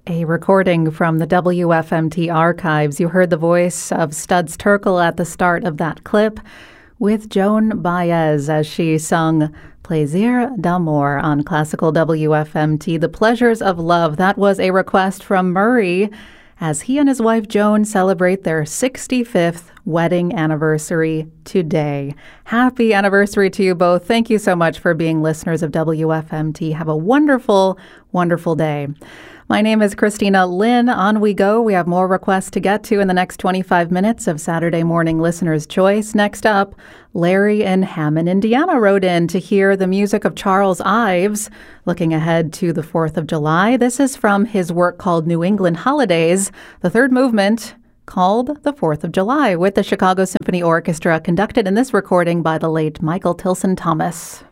A recording from the WFMT archives. You heard the voice of Studs Terkel at the start of that clip with Joan Baez as she sung Plaisir d'amour on classical WFMT, The Pleasures of Love. That was a request from Murray as he and his wife Joan celebrate their 65th wedding anniversary today. Happy anniversary to you both. Thank you so much for being listeners of WFMT. Have a wonderful, wonderful day. My name is Christina Lynn. On we go. We have more requests to get to in the next 25 minutes of Saturday Morning Listener's Choice. Next up, Larry in Hammond, Indiana wrote in to hear the music of Charles Ives, looking ahead to the 4th of July. This is from his work called New England Holidays, the third movement called the 4th of July, with the Chicago Symphony Orchestra, conducted in this recording by the late Michael Tilson Thomas.